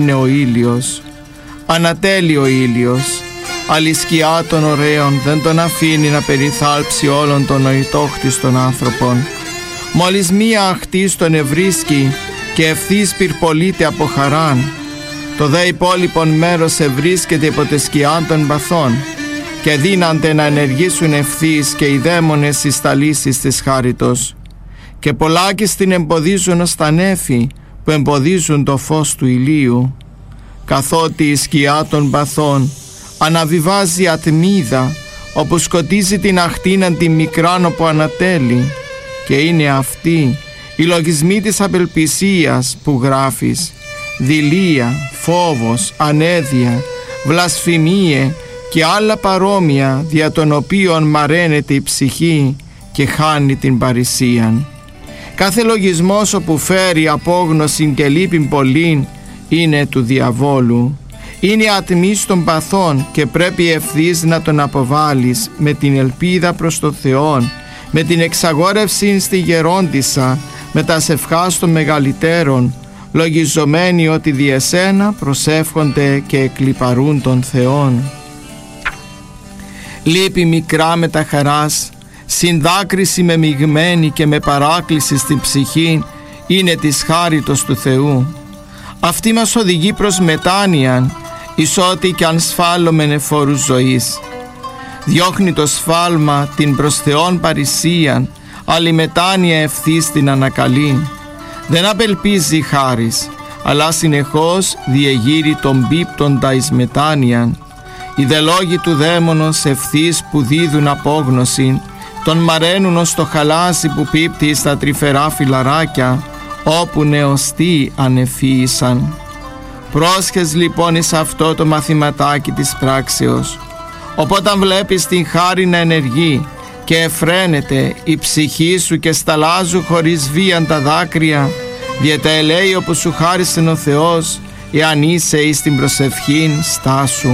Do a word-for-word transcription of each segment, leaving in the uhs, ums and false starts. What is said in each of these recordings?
είναι ο ήλιος. Ανατέλει ο ήλιος, άλλη σκιά των ωραίων δεν τον αφήνει να περιθάλψει όλων των νοητόχτιστων άνθρωπων. Μόλις μία αχτής τον ευρίσκει και ευθύς πυρπολείται από χαράν, το δε υπόλοιπον μέρος ευρίσκεται υπό τη σκιά των παθών και δύνανται να ενεργήσουν ευθύς και οι δαίμονες εις τα λύσεις της χάριτος. Και πολλάκις την εμποδίζουν ως τα νέφη που εμποδίζουν το φως του ηλίου, καθότι η σκιά των παθών αναβιβάζει ατμίδα όπου σκοτίζει την αχτίναν τη μικράν όπου ανατέλει, και είναι αυτοί οι λογισμοί της απελπισίας που γράφεις, δειλία, φόβος, ανέδεια, βλασφημίε και άλλα παρόμοια, δια των οποίων μαραίνεται η ψυχή και χάνει την παρησίαν. Κάθε λογισμός όπου φέρει απόγνωση και λύπην πολλήν είναι του διαβόλου. Είναι ατμής των παθών και πρέπει ευθύς να τον αποβάλεις με την ελπίδα προς το Θεόν, με την εξαγόρευση στη γερόντισσα, με τα σευχάς των μεγαλυτέρων, λογιζομένοι ότι δι' εσένα προσεύχονται και εκλιπαρούν των Θεών. Λύπη μικρά με τα χαράς, συνδάκριση με μειγμένη και με παράκληση στην ψυχή είναι της χάριτος του Θεού. Αυτή μας οδηγεί προς μετάνοιαν, εις ό,τι κι αν σφάλωμεν εφόρους ζωής. Διώχνει το σφάλμα την προς Θεόν παρησίαν, άλλη μετάνοια ευθύς την ανακαλεί. Δεν απελπίζει χάρις, αλλά συνεχώς διεγείρει τον πίπτοντα εις μετάνοιαν. Οι δε λόγοι του δαίμονος ευθύς που δίδουν απόγνωση, τον μαραίνουν ως το χαλάζι που πίπτει στα τρυφερά φυλαράκια, όπου νεωστοί ανεφύησαν. Πρόσχες λοιπόν εις αυτό το μαθηματάκι της πράξεως. Οπότε βλέπεις την χάρη να ενεργεί και εφραίνεται η ψυχή σου και σταλάζου χωρίς βίαν τα δάκρυα, διότι ελέει όπου σου χάρισεν ο Θεός, εάν είσαι εις την προσευχήν στάσου.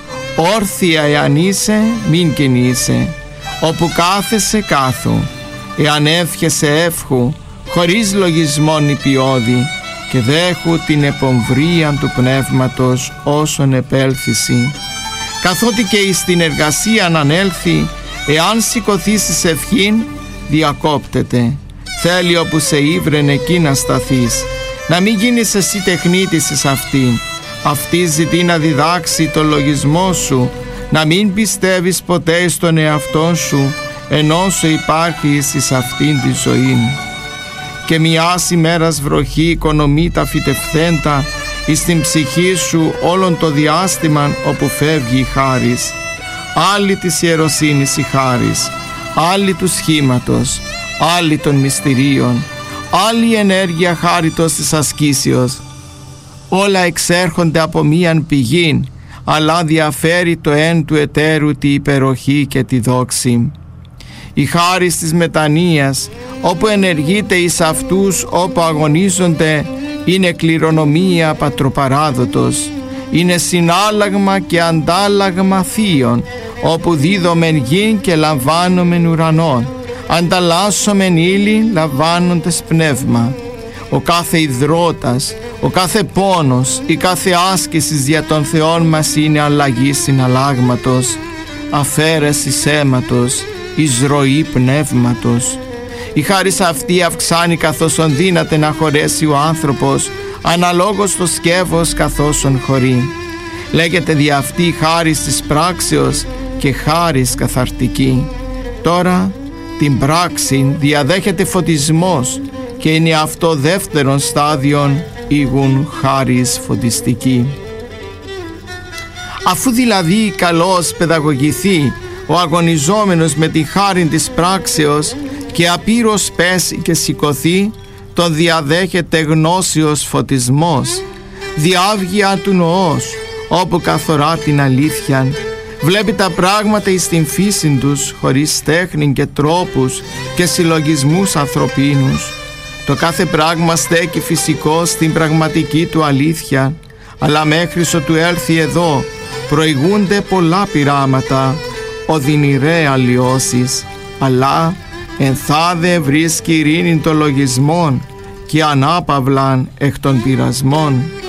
Όρθια εάν είσαι, μην κινείσαι, όπου κάθεσαι κάθου, εάν εύχεσαι εύχου, χωρίς λογισμόν υπηώδη, και δέχου την επομβρία του πνεύματος όσον επέλθηση. Καθότι και εις την εργασία ανέλθει, εάν σηκωθείς εις ευχήν, διακόπτεται. Θέλει όπου σε ύβρεν εκεί να σταθείς, να μην γίνεις εσύ τεχνίτης εις αυτήν. Αυτή ζητεί να διδάξει το λογισμό σου, να μην πιστεύεις ποτέ στον εαυτό σου, ενώ σου υπάρχεις εις αυτήν τη ζωή. Και μιας ημέρας βροχή οικονομεί τα φυτευθέντα εις την ψυχή σου όλον το διάστημα όπου φεύγει η χάρις. Άλλη της ιεροσύνης η χάρις, άλλη του σχήματος, άλλη των μυστηρίων, άλλη η ενέργεια χάριτος της ασκήσεως. Όλα εξέρχονται από μίαν πηγήν, αλλά διαφέρει το εν του εταίρου τη υπεροχή και τη δόξη. Η χάρις της μετανοίας, όπου ενεργείται εις αυτούς όπου αγωνίζονται, είναι κληρονομία πατροπαράδοτος, είναι συνάλλαγμα και αντάλλαγμα θείων, όπου δίδομεν γην και λαμβάνομεν ουρανών, ανταλλάσσομεν ύλη λαμβάνοντες πνεύμα. Ο κάθε ιδρώτας, ο κάθε πόνος, η κάθε άσκηση για τον Θεόν μας είναι αλλαγή συναλλάγματος, αφαίρεση αίματος, εισρωή πνεύματος. Η χάρις αυτή αυξάνει καθώς δύναται να χωρέσει ο άνθρωπος, αναλόγως το σκεύος καθώς χωρεί. Λέγεται δι' αυτή η χάρις της πράξεως και χάρις καθαρτική. Τώρα την πράξη διαδέχεται φωτισμός και είναι αυτό δεύτερον στάδιον ήγουν χάρις φωτιστική. Αφού δηλαδή καλώς παιδαγωγηθεί ο αγωνιζόμενος με τη χάριν της πράξεως και απείρως πέσει και σηκωθεί, τον διαδέχεται γνώσιος φωτισμός, διάβγεια του νοός, όπου καθορά την αλήθεια, βλέπει τα πράγματα εις την φύση τους, χωρίς τέχνη και τρόπους και συλλογισμούς ανθρωπίνους. Το κάθε πράγμα στέκει φυσικό στην πραγματική του αλήθεια, αλλά μέχρι ότου έλθει εδώ προηγούνται πολλά πειράματα, οδυνηρέ αλλοιώσεις, αλλά ενθάδε βρίσκει ειρήνην των λογισμών και ανάπαυλαν εκ των πειρασμών.